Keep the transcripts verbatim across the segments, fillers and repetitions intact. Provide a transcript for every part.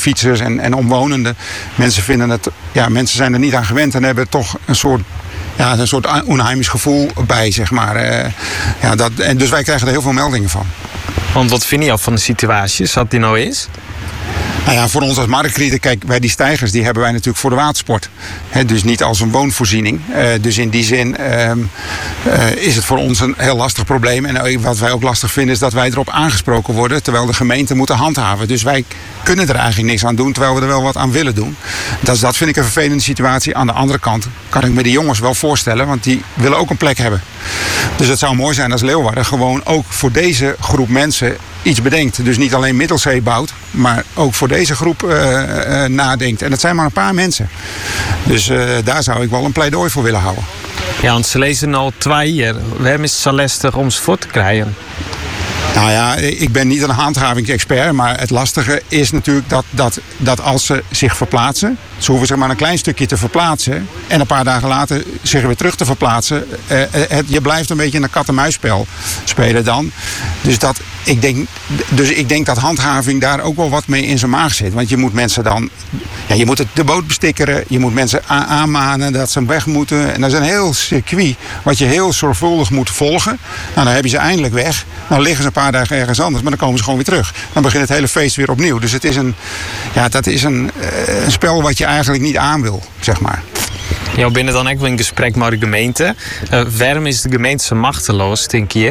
fietsers en, en omwonenden. Mensen vinden het, ja, mensen zijn er niet aan gewend en hebben toch een soort, ja, een soort onheimisch gevoel bij, zeg maar. Uh, ja, dat, en dus wij krijgen er heel veel meldingen van. Want wat vind je al van de situatie, zoals die nou is? Nou ja, voor ons als marktkrediet, kijk, wij die steigers die hebben wij natuurlijk voor de watersport. He, dus niet als een woonvoorziening. Uh, dus in die zin uh, uh, is het voor ons een heel lastig probleem. En wat wij ook lastig vinden is dat wij erop aangesproken worden, terwijl de gemeente moeten handhaven. Dus wij kunnen er eigenlijk niks aan doen, terwijl we er wel wat aan willen doen. Dat, dat vind ik een vervelende situatie. Aan de andere kant kan ik me die jongens wel voorstellen, want die willen ook een plek hebben. Dus het zou mooi zijn als Leeuwarden gewoon ook voor deze groep mensen iets bedenkt. Dus niet alleen Middelzee bouwt, maar ook voor deze groep uh, uh, nadenkt. En dat zijn maar een paar mensen. Dus uh, daar zou ik wel een pleidooi voor willen houden. Ja, want ze lezen al twee jaar. Waarom is het zo lastig om ze voor te krijgen? Nou ja, ik ben niet een handhavingsexpert, maar het lastige is natuurlijk dat, dat, dat als ze zich verplaatsen, ze hoeven zich maar een klein stukje te verplaatsen en een paar dagen later zich weer terug te verplaatsen. Eh, het, je blijft een beetje een kat-en-muisspel spelen dan. Dus, dat, ik denk, dus ik denk dat handhaving daar ook wel wat mee in zijn maag zit. Want je moet mensen dan, ja, je moet het, de boot bestikkeren, je moet mensen a- aanmanen dat ze weg moeten. En dat is een heel circuit wat je heel zorgvuldig moet volgen. Nou, dan heb je ze eindelijk weg. Dan liggen ze een paar dagen ergens anders, maar dan komen ze gewoon weer terug. Dan begint het hele feest weer opnieuw. Dus het is een, ja, dat is een, een spel wat je eigenlijk niet aan wil, zeg maar. Ja, binnen dan ook wel in gesprek met de gemeente. Uh, waarom is de gemeente zo machteloos, denk je?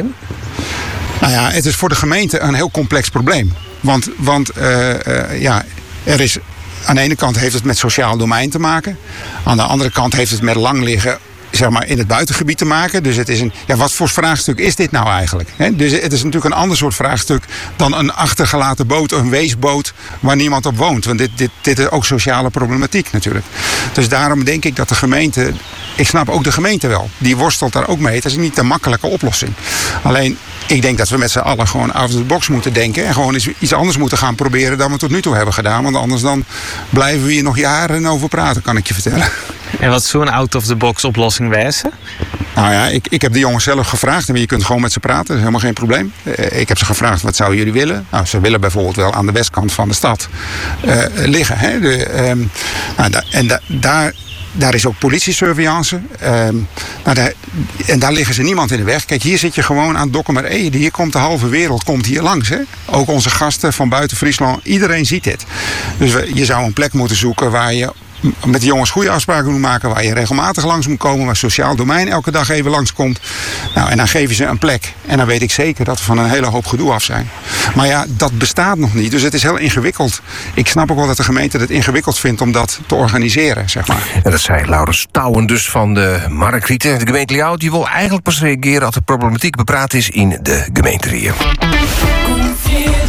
Nou ja, het is voor de gemeente een heel complex probleem. Want, want uh, uh, ja, er is, aan de ene kant heeft het met sociaal domein te maken. Aan de andere kant heeft het met lang liggen, zeg maar, in het buitengebied te maken. Dus het is een, ja, wat voor vraagstuk is dit nou eigenlijk? He, dus het is natuurlijk een ander soort vraagstuk dan een achtergelaten boot, een weesboot waar niemand op woont. Want dit, dit, dit is ook sociale problematiek natuurlijk. Dus daarom denk ik dat de gemeente, ik snap ook de gemeente wel, die worstelt daar ook mee. Het is niet de makkelijke oplossing. Alleen, ik denk dat we met z'n allen gewoon out of the box moeten denken en gewoon eens iets anders moeten gaan proberen dan we tot nu toe hebben gedaan. Want anders dan blijven we hier nog jaren over praten, kan ik je vertellen. En wat zou een out-of-the-box oplossing wezen? Nou ja, ik, ik heb de jongens zelf gevraagd. En je kunt gewoon met ze praten, dat is helemaal geen probleem. Uh, ik heb ze gevraagd, wat zouden jullie willen? Nou, ze willen bijvoorbeeld wel aan de westkant van de stad uh, liggen. Hè? De, um, nou, da, en da, daar... Daar is ook politiesurveillance. Um, nou daar, en daar liggen ze niemand in de weg. Kijk, hier zit je gewoon aan het dokken. Maar hey, hier komt de halve wereld komt hier langs. Hè? Ook onze gasten van buiten Friesland. Iedereen ziet dit. Dus we, je zou een plek moeten zoeken waar je met de jongens goede afspraken moet maken. Waar je regelmatig langs moet komen. Waar sociaal domein elke dag even langskomt. Nou, en dan geef je ze een plek. En dan weet ik zeker dat we van een hele hoop gedoe af zijn. Maar ja, dat bestaat nog niet. Dus het is heel ingewikkeld. Ik snap ook wel dat de gemeente het ingewikkeld vindt om dat te organiseren, zeg maar. En dat zei Laurens Touwen dus van de Markrieten. De gemeente Ljouwert die wil eigenlijk pas reageren als de problematiek bepraat is in de gemeente.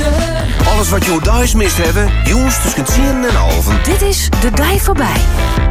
Alles wat je thuis mist hebben, jongens tussen tien en half. Dit is De Dij Voorbij.